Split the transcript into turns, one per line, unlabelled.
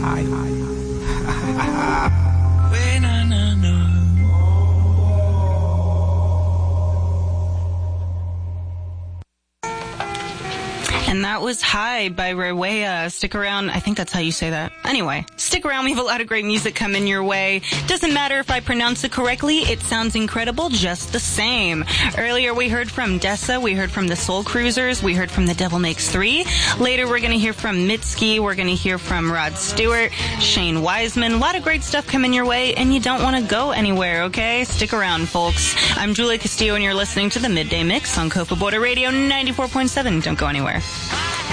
And that was High by Rewea. Stick around. I think that's how you say that. Anyway, stick around. We have a lot of great music coming your way. Doesn't matter if I pronounce it correctly. It sounds incredible just the same. Earlier, we heard from Dessa. We heard from the Soul Cruisers. We heard from the Devil Makes 3. Later, we're going to hear from Mitski. We're going to hear from Rod Stewart, Shane Wiseman. A lot of great stuff coming your way, and you don't want to go anywhere, okay? Stick around, folks. I'm Julia Castillo, and you're listening to the Midday Mix on Copa Border Radio 94.7. Don't go anywhere.